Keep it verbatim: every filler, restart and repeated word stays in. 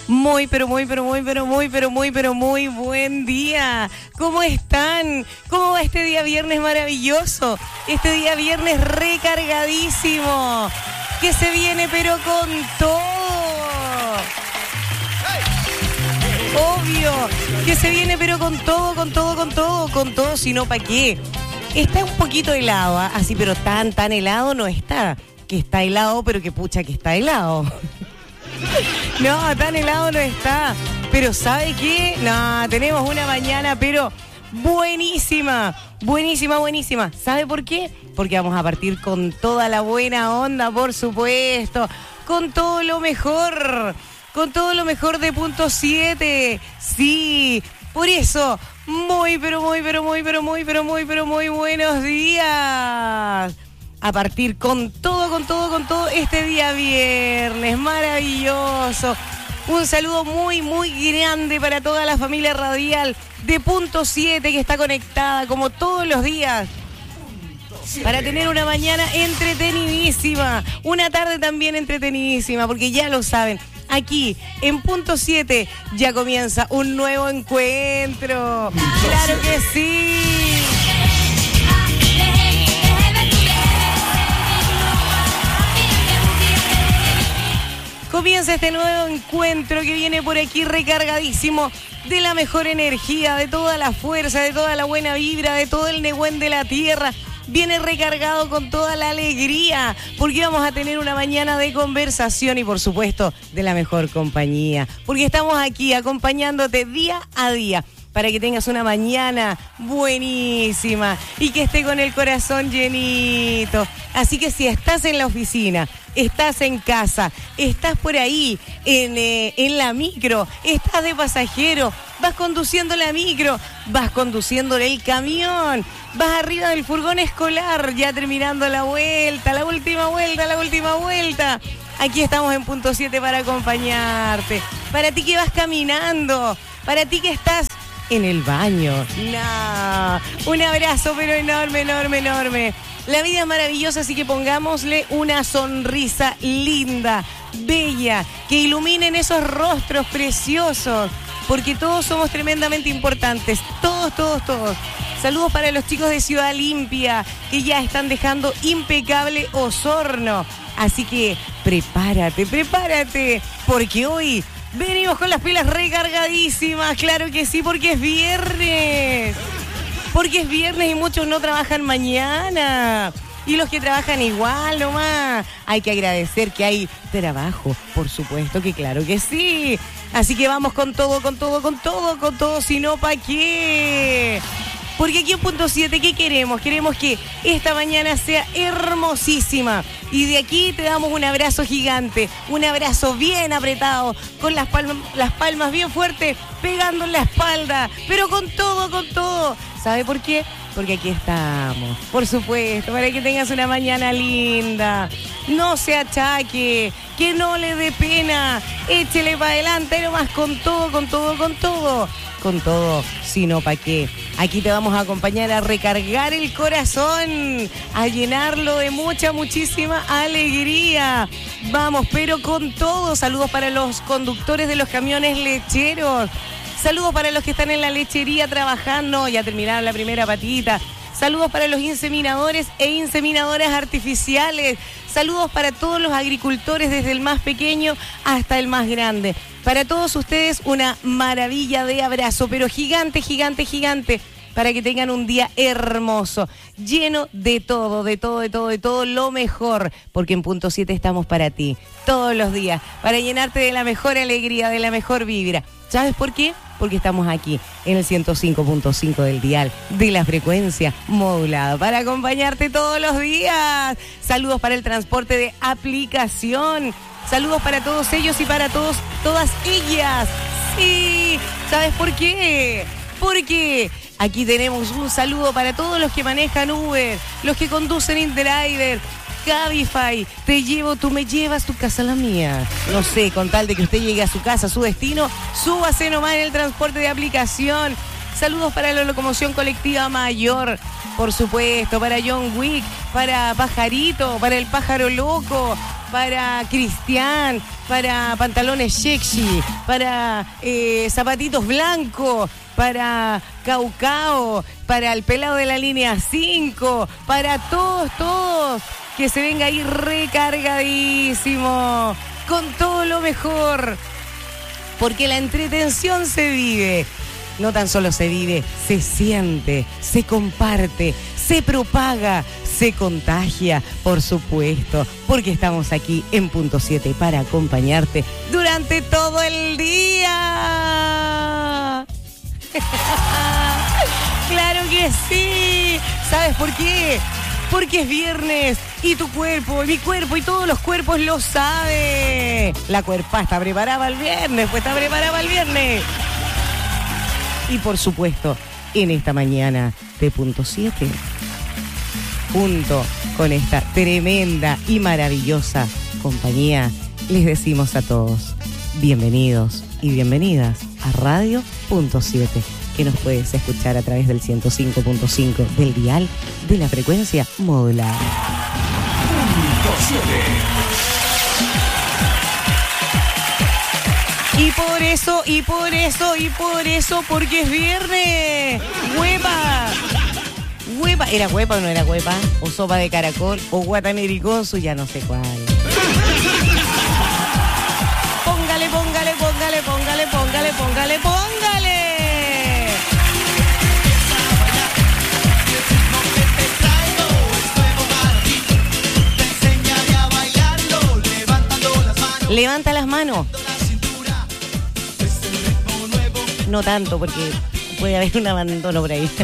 Muy, pero muy, pero muy, pero muy, pero muy, pero muy buen día. ¿Cómo están? ¿Cómo va este día viernes maravilloso? Este día viernes recargadísimo. Que se viene pero con todo. Obvio. Que se viene pero con todo, con todo, con todo, con todo, si no, ¿para qué? Está un poquito helado, ¿eh? Así, pero tan, tan helado no está. Que está helado, pero que pucha que está helado. No, tan helado no está. Pero ¿sabe qué? No, tenemos una mañana, pero buenísima. Buenísima, buenísima. ¿Sabe por qué? Porque vamos a partir con toda la buena onda, por supuesto. Con todo lo mejor. Con todo lo mejor de punto siete. Sí, por eso, muy, pero muy, pero muy, pero muy, pero muy, pero muy buenos días. A partir con todo, con todo, con todo este día viernes, maravilloso. Un saludo muy, muy grande para toda la familia radial de punto siete que está conectada como todos los días para tener una mañana entretenidísima, una tarde también entretenidísima, porque ya lo saben, aquí en punto siete ya comienza un nuevo encuentro. ¡Claro que sí! Comienza este nuevo encuentro que viene por aquí recargadísimo de la mejor energía, de toda la fuerza, de toda la buena vibra, de todo el Nehuen de la tierra. Viene recargado con toda la alegría, porque vamos a tener una mañana de conversación y, por supuesto, de la mejor compañía. Porque estamos aquí acompañándote día a día para que tengas una mañana buenísima y que esté con el corazón llenito. Así que si estás en la oficina, estás en casa, estás por ahí en, eh, en la micro, estás de pasajero, vas conduciendo la micro, vas conduciendo el camión, vas arriba del furgón escolar, ya terminando la vuelta, la última vuelta, la última vuelta. Aquí estamos en punto siete para acompañarte. Para ti que vas caminando, para ti que estás en el baño. No, un abrazo pero enorme, enorme, enorme. La vida es maravillosa, así que pongámosle una sonrisa linda, bella, que iluminen esos rostros preciosos, porque todos somos tremendamente importantes, todos, todos, todos. Saludos para los chicos de Ciudad Limpia, que ya están dejando impecable Osorno. Así que prepárate, prepárate, porque hoy venimos con las pilas recargadísimas, claro que sí, porque es viernes. Porque es viernes y muchos no trabajan mañana. Y los que trabajan igual nomás. Hay que agradecer que hay trabajo, por supuesto que claro que sí. Así que vamos con todo, con todo, con todo, con todo, si no, ¿para qué? Porque aquí en punto siete, ¿qué queremos? Queremos que esta mañana sea hermosísima. Y de aquí te damos un abrazo gigante, un abrazo bien apretado, con las palmas, las palmas bien fuertes, pegando en la espalda, pero con todo, con todo. ¿Sabe por qué? Porque aquí estamos, por supuesto, para que tengas una mañana linda. No se achaque, que no le dé pena, échele para adelante nomás con todo, con todo, con todo. Con todo, sino para qué. Aquí te vamos a acompañar a recargar el corazón, a llenarlo de mucha, muchísima alegría. Vamos, pero con todo. Saludos para los conductores de los camiones lecheros. Saludos para los que están en la lechería trabajando, ya terminaron la primera patita. Saludos para los inseminadores e inseminadoras artificiales. Saludos para todos los agricultores, desde el más pequeño hasta el más grande. Para todos ustedes una maravilla de abrazo, pero gigante, gigante, gigante, para que tengan un día hermoso, lleno de todo, de todo, de todo, de todo lo mejor, porque en punto siete estamos para ti, todos los días, para llenarte de la mejor alegría, de la mejor vibra. ¿Sabes por qué? Porque estamos aquí en el ciento cinco punto cinco del dial de la frecuencia modulada para acompañarte todos los días. Saludos para el transporte de aplicación. Saludos para todos ellos y para todos, todas ellas. Sí, ¿sabes por qué? Porque aquí tenemos un saludo para todos los que manejan Uber, los que conducen InDriver, Cabify, te llevo, tú me llevas, tu casa la mía. No sé, con tal de que usted llegue a su casa, a su destino, súbase nomás en el transporte de aplicación. Saludos para la locomoción colectiva mayor, por supuesto, para John Wick, para Pajarito, para el Pájaro Loco, para Cristian, para pantalones sexy, para eh, zapatitos blancos, para Caucao, para el pelado de la línea cinco, para todos, todos, que se venga ahí recargadísimo, con todo lo mejor, porque la entretención se vive. No tan solo se vive, se siente, se comparte, se propaga, se contagia, por supuesto, porque estamos aquí en Punto siete para acompañarte durante todo el día. ¡Claro que sí! ¿Sabes por qué? Porque es viernes y tu cuerpo, y mi cuerpo y todos los cuerpos lo sabe. La cuerpa está preparada para el viernes, pues está preparada para el viernes. Y por supuesto, en esta mañana de Punto siete, junto con esta tremenda y maravillosa compañía, les decimos a todos, bienvenidos y bienvenidas a Radio Punto siete, que nos puedes escuchar a través del ciento cinco punto cinco del dial de la frecuencia modulada. Punto siete. Y por eso, y por eso, y por eso, porque es viernes. ¡Huepa! ¡Huepa! ¿Era huepa o no era huepa? ¿O sopa de caracol? ¿O guatanericonzu? Ya no sé cuál. Póngale, póngale, póngale, póngale, póngale, póngale, póngale. Levanta las manos. No tanto, porque puede haber un abandono por ahí.